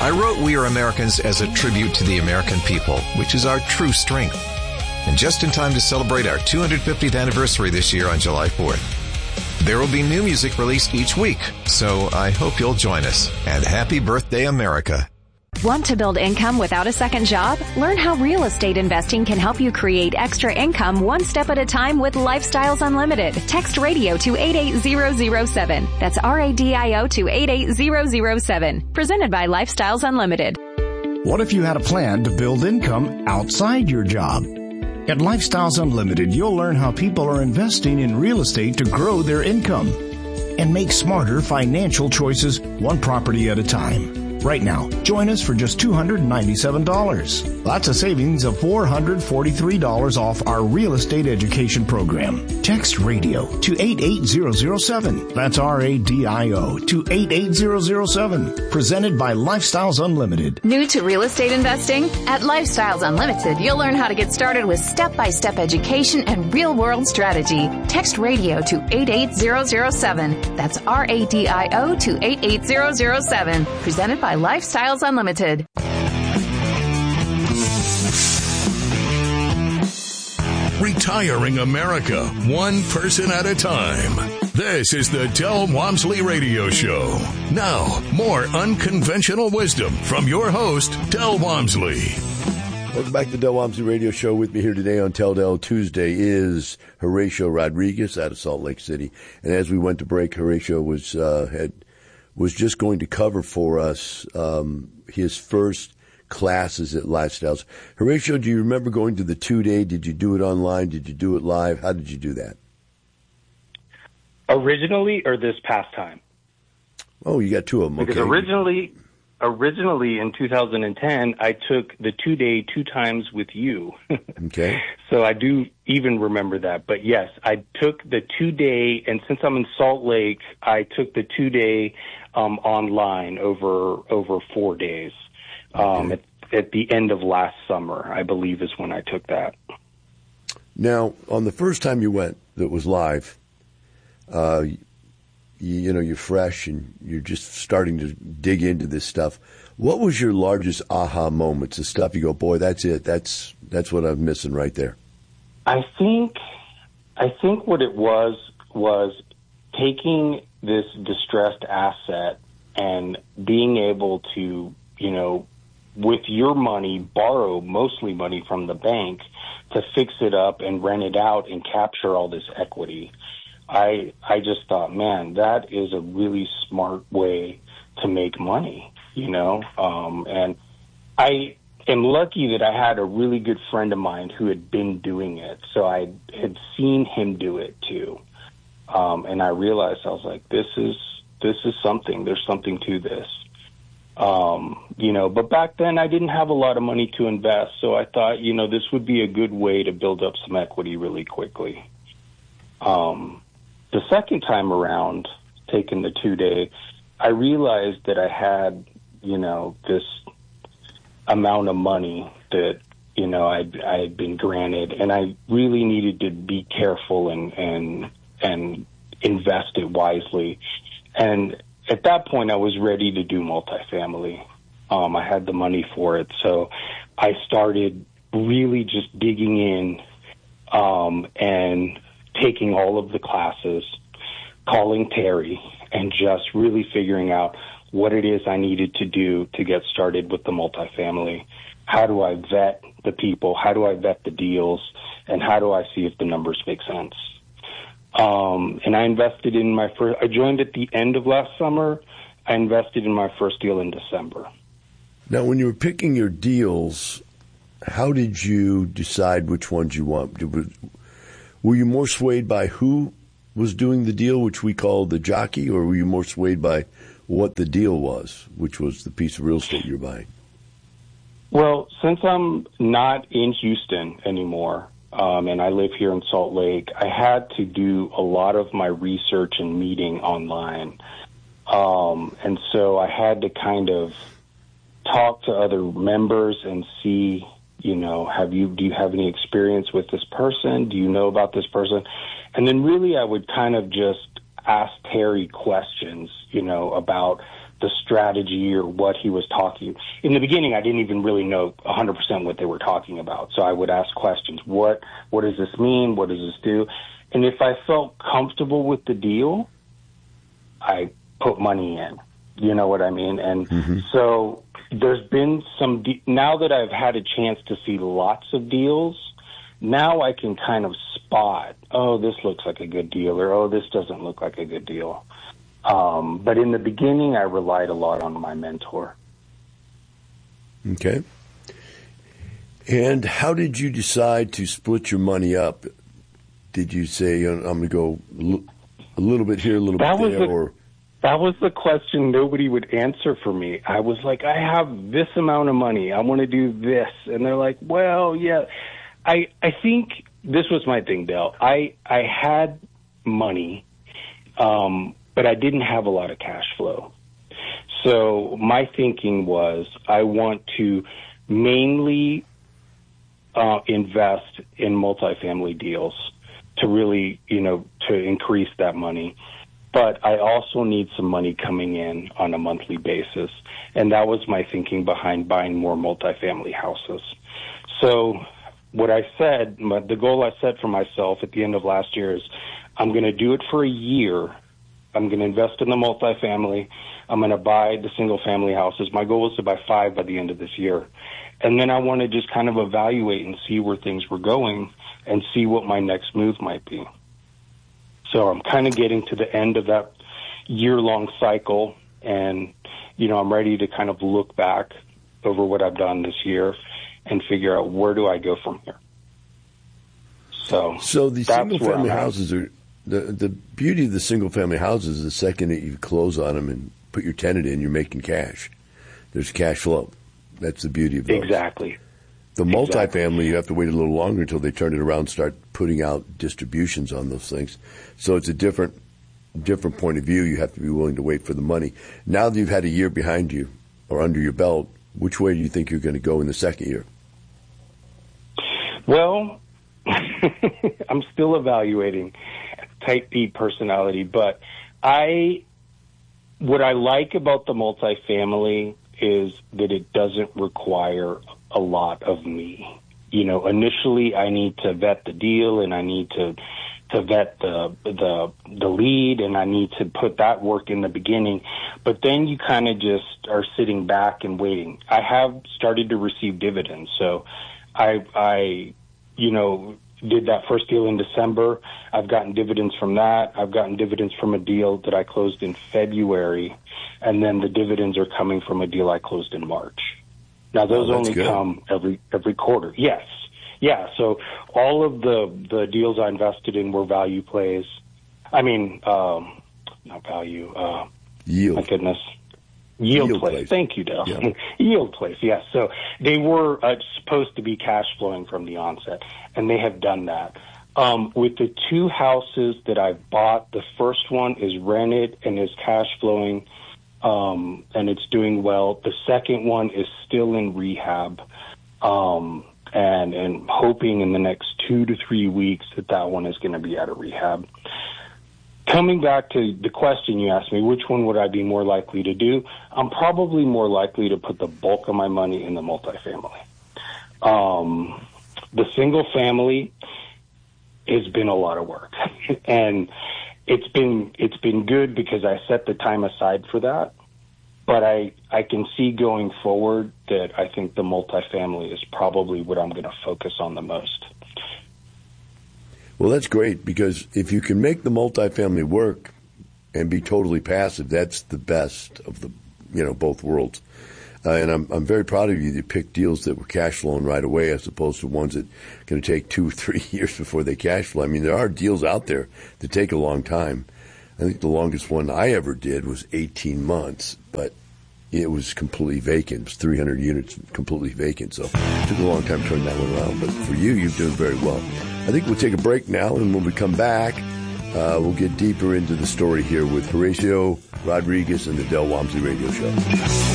I wrote We Are Americans as a tribute to the American people, which is our true strength. And just in time to celebrate our 250th anniversary this year on July 4th. There will be new music released each week, so I hope you'll join us. And happy birthday, America. Want to build income without a second job? Learn how real estate investing can help you create extra income one step at a time with Lifestyles Unlimited. Text radio to 88007. That's RADIO to 88007. Presented by Lifestyles Unlimited. What if you had a plan to build income outside your job? At Lifestyles Unlimited, you'll learn how people are investing in real estate to grow their income and make smarter financial choices one property at a time. Right now, join us for just $297. That's a savings of $443 off our real estate education program. Text radio to 88007. That's RADIO to 88007. Presented by Lifestyles Unlimited. New to real estate investing? At Lifestyles Unlimited, you'll learn how to get started with step-by-step education and real-world strategy. Text radio to 88007. That's RADIO to 88007. Presented by Lifestyles Unlimited. Retiring America, one person at a time. This is the Del Walmsley Radio Show. Now, more unconventional wisdom from your host, Del Walmsley. Welcome back to the Del Walmsley Radio Show. With me here today on Tell Del Tuesday is Horatio Rodriguez out of Salt Lake City. And as we went to break, Horatio was just going to cover for us his first classes at Lifestyles. Horatio, do you remember going to the 2-day? Did you do it online? Did you do it live? How did you do that? Originally or this past time? Oh, you got two of them. Because okay. Originally in 2010, I took the 2-day 2 times with you. Okay. So I do even remember that. But yes, I took the 2-day, and since I'm in Salt Lake, I took the 2-day online over 4 days. Okay. At the end of last summer, I believe, is when I took that. Now, on the first time you went that was live, you're fresh and you're just starting to dig into this stuff. What was your largest aha moments? The stuff you go, boy, that's it. That's what I'm missing right there. I think what it was taking this distressed asset and being able to, with your money, borrow mostly money from the bank to fix it up and rent it out and capture all this equity. I just thought, man, that is a really smart way to make money, and I am lucky that I had a really good friend of mine who had been doing it. So I had seen him do it too. And I realized, I was like, this is something, there's something to this. But back then I didn't have a lot of money to invest. So I thought, this would be a good way to build up some equity really quickly. The second time around, taking the 2-day, I realized that I had, this amount of money that, I had been granted, and I really needed to be careful and invest it wisely. And at that point, I was ready to do multifamily. I had the money for it. So I started really just digging in and taking all of the classes, calling Terry, and just really figuring out what it is I needed to do to get started with the multifamily. How do I vet the people? How do I vet the deals? And how do I see if the numbers make sense? And I invested in I joined at the end of last summer. I invested in my first deal in December. Now, when you were picking your deals, how did you decide which ones you want? Were you more swayed by who was doing the deal, which we call the jockey, or were you more swayed by what the deal was, which was the piece of real estate you're buying? Well, since I'm not in Houston anymore, and I live here in Salt Lake, I had to do a lot of my research and meeting online. And so I had to kind of talk to other members and see, do you have any experience with this person? Do you know about this person? And then really I would kind of just ask Terry questions, about the strategy or what he was talking. In the beginning, I didn't even really know 100% what they were talking about. So I would ask questions. What does this mean? What does this do? And if I felt comfortable with the deal, I put money in. You know what I mean? And so there's been some, now that I've had a chance to see lots of deals, now I can kind of spot, oh, this looks like a good deal, or oh, this doesn't look like a good deal. But in the beginning, I relied a lot on my mentor. Okay. And how did you decide to split your money up? Did you say, I'm going to go a little bit here, a little bit there, or... That was the question nobody would answer for me. I was like, I have this amount of money. I want to do this. And they're like, well, yeah. I think this was my thing, Dale. I had money, but I didn't have a lot of cash flow. So my thinking was I want to mainly invest in multifamily deals to really, to increase that money. But I also need some money coming in on a monthly basis. And that was my thinking behind buying more multifamily houses. So what I said, the goal I set for myself at the end of last year is I'm going to do it for a year. I'm going to invest in the multifamily. I'm going to buy the single-family houses. My goal is to buy 5 by the end of this year. And then I want to just kind of evaluate and see where things were going and see what my next move might be. So I'm kind of getting to the end of that year-long cycle, and, I'm ready to kind of look back over what I've done this year and figure out where do I go from here. So the single-family houses are the beauty of the single-family houses is the second that you close on them and put your tenant in, you're making cash. There's cash flow. That's the beauty of those. Exactly. The multifamily, you have to wait a little longer until they turn it around and start putting out distributions on those things. So it's a different point of view. You have to be willing to wait for the money. Now that you've had a year behind you or under your belt, which way do you think you're going to go in the second year? Well, I'm still evaluating type B personality, but what I like about the multifamily is that it doesn't require a lot of me. Initially I need to vet the deal, and I need to vet the lead, and I need to put that work in the beginning. But then you kind of just are sitting back and waiting. I have started to receive dividends. So I did that first deal in December. I've gotten dividends from that. I've gotten dividends from a deal that I closed in February, and then the dividends are coming from a deal I closed in March. Now, those only come every quarter. Yes. Yeah, so all of the deals I invested in were value plays. I mean, not value. Yield. My goodness. Yield plays. Thank you, Dale. Yeah. Yield plays, yes. So they were supposed to be cash flowing from the onset, and they have done that. With the 2 houses that I've bought, the first one is rented and is cash flowing, and it's doing well. The second one is still in rehab, and hoping in the next 2 to 3 weeks that one is going to be out of rehab. Coming back to the question you asked me, which one would I be more likely to do? I'm probably more likely to put the bulk of my money in the multifamily. The single family has been a lot of work, and it's been good because I set the time aside for that. But I can see going forward that I think the multifamily is probably what I'm going to focus on the most. Well, that's great, because if you can make the multifamily work and be totally passive, that's the best of the, both worlds. And I'm very proud of you that you picked deals that were cash flowing right away as opposed to ones that are going to take 2 or 3 years before they cash flow. I mean, there are deals out there that take a long time. I think the longest one I ever did was 18 months, but it was completely vacant. It was 300 units completely vacant, so it took a long time to turn that one around. But for you, you're doing very well. I think we'll take a break now, and when we come back, we'll get deeper into the story here with Horacio Rodriguez and the Del Walmsley Radio Show.